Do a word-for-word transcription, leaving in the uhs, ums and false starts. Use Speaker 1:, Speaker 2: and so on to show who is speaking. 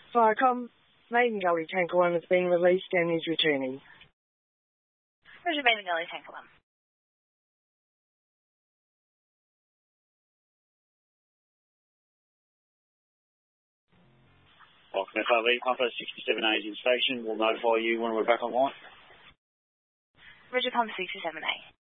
Speaker 1: Viacom, Maiden Gully Tanker one has been released and is returning.
Speaker 2: Roger, Maiden Gully Tanker one.
Speaker 3: Welcome F R V, Pumper sixty-seven A is in station. We'll notify you when we're back online.
Speaker 2: Roger, Pumper sixty-seven A.